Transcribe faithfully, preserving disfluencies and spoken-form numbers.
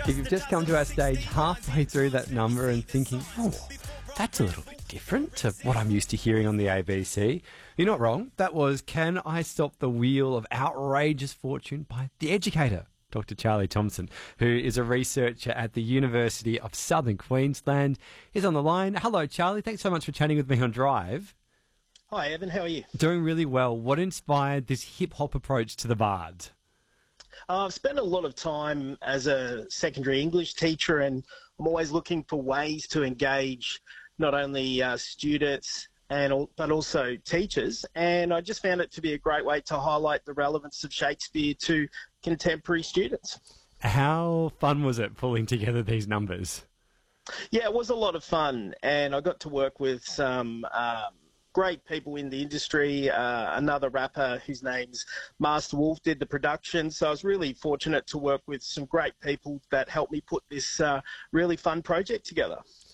If you've just come to our stage halfway through that number and thinking, oh, that's a little bit different to what I'm used to hearing on the A B C, you're not wrong. That was Can I Stop the Wheel of Outrageous Fortune by The Educator, Doctor Charlie Thompson, who is a researcher at the University of Southern Queensland. He's on the line. Hello, Charlie. Thanks so much for chatting with me on Drive. Hi, Evan. How are you? Doing really well. What inspired this hip-hop approach to the Bard? Uh, I've spent a lot of time as a secondary English teacher, and I'm always looking for ways to engage not only uh, students and al- but also teachers. And I just found it to be a great way to highlight the relevance of Shakespeare to contemporary students. How fun was it pulling together these numbers? Yeah, it was a lot of fun, and I got to work with some um, great people in the industry. Uh, another rapper whose name's Master Wolf did the production, so I was really fortunate to work with some great people that helped me put this uh, really fun project together.